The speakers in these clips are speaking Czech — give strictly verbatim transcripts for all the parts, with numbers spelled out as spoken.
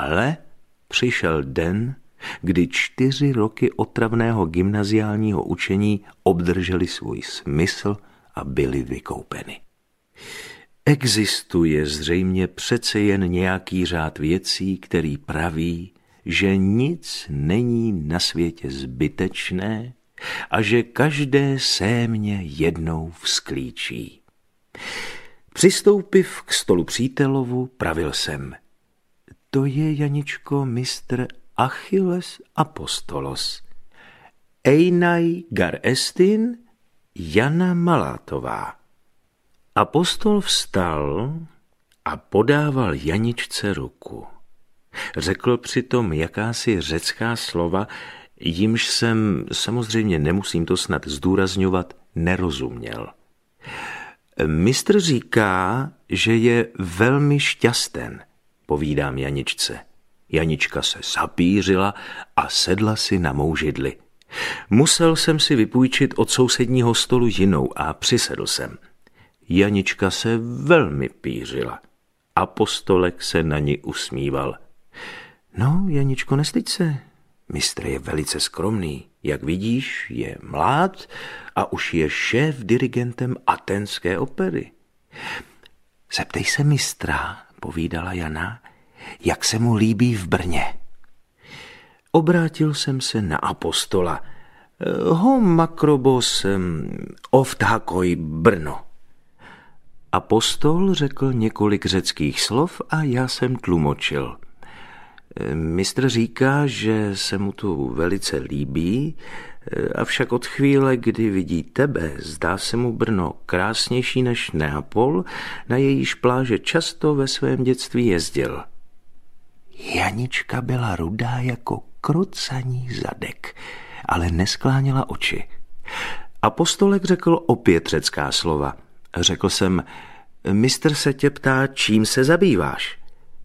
Ale přišel den, kdy čtyři roky otravného gymnaziálního učení obdrželi svůj smysl a byly vykoupeny. Existuje zřejmě přece jen nějaký řád věcí, který praví, že nic není na světě zbytečné a že každé sémě jednou vzklíčí. Přistoupiv k stolu přítelovu, pravil jsem: to je, Janičko, mistr Achilles Apostolos. Einai gar estin Jana Malátová. Apostol vstal a podával Janičce ruku. Řekl přitom jakási řecká slova, jimž jsem, samozřejmě nemusím to snad zdůrazňovat, nerozuměl. Mistr říká, že je velmi šťasten, povídám Janičce. Janička se zapířila a sedla si na mou židli. Musel jsem si vypůjčit od sousedního stolu jinou a přisedl jsem. Janička se velmi pířila. Apostolek se na ní usmíval. No, Janičko, nestyď se. Mistr je velice skromný. Jak vidíš, je mlád a už je šéf dirigentem Aténské opery. Zeptej se mistra, povídala Jana, jak se mu líbí v Brně. Obrátil jsem se na apostola. Ho makrobos ovtákoj Brno. Apostol řekl několik řeckých slov a já jsem tlumočil. Mistr říká, že se mu tu velice líbí, avšak od chvíle, kdy vidí tebe, zdá se mu Brno krásnější než Neapol, na jejíž pláže často ve svém dětství jezdil. Janička byla rudá jako krucaní zadek, ale neskláněla oči. Apostolek řekl opět řecká slova. Řekl jsem: mistr se tě ptá, čím se zabýváš?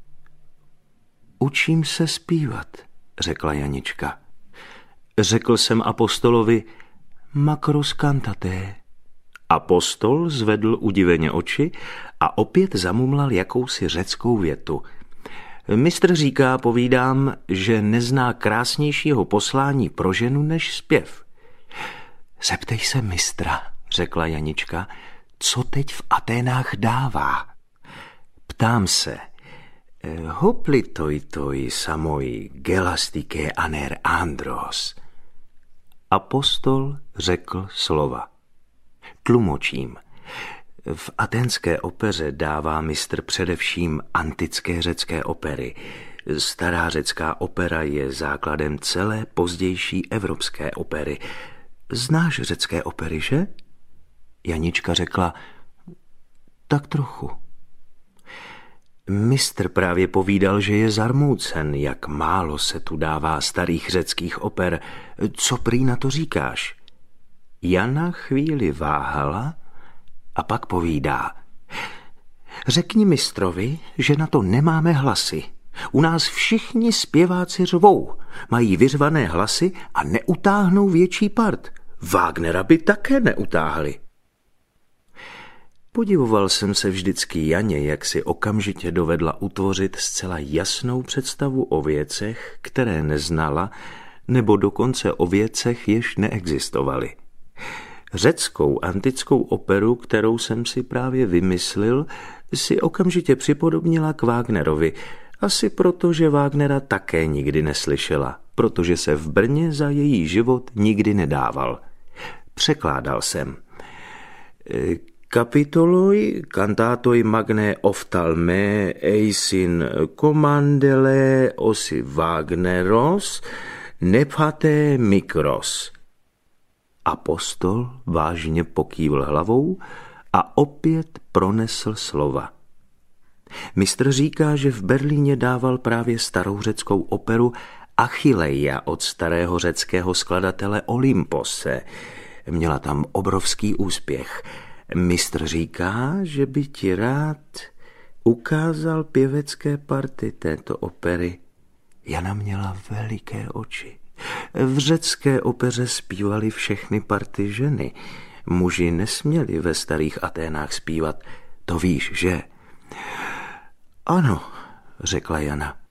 Učím se zpívat, řekla Janička. Řekl jsem apostolovi: makros cantate. Apostol zvedl udiveně oči a opět zamumlal jakousi řeckou větu. Mistr říká, povídám, že nezná krásnějšího poslání pro ženu než zpěv. Zeptej se mistra, řekla Janička, co teď v Aténách dává. Ptám se: hoplitoj toj samoj gelastike aner andros. Apostol řekl slova. Tlumočím. V aténské opeře dává mistr především antické řecké opery. Stará řecká opera je základem celé pozdější evropské opery. Znáš řecké opery, že? Janička řekla: tak trochu. Mistr právě povídal, že je zarmoucen, jak málo se tu dává starých řeckých oper. Co prý na to říkáš? Jana chvíli váhala a pak povídá: řekni mistrovi, že na to nemáme hlasy. U nás všichni zpěváci řvou, mají vyřvané hlasy a neutáhnou větší part. Wagnera by také neutáhli. Podivoval jsem se vždycky Janě, jak si okamžitě dovedla utvořit zcela jasnou představu o věcech, které neznala, nebo dokonce o věcech, jež neexistovaly. Řeckou antickou operu, kterou jsem si právě vymyslil, si okamžitě připodobnila k Wagnerovi, asi proto, že Wagnera také nikdy neslyšela, protože se v Brně za její život nikdy nedával. Překládal jsem. Kapitoloj cantatoi magné oftalme eisin commandele osi Wagneros nepate mikros. Apostol vážně pokývl hlavou a opět pronesl slova. Mistr říká, že v Berlíně dával právě starou řeckou operu Achilleia od starého řeckého skladatele Olympose. Měla tam obrovský úspěch. Mistr říká, že by ti rád ukázal pěvecké party této opery. Jana měla veliké oči. V řecké opeře zpívaly všechny party ženy. Muži nesměli ve starých Aténách zpívat. To víš, že? Ano, řekla Jana.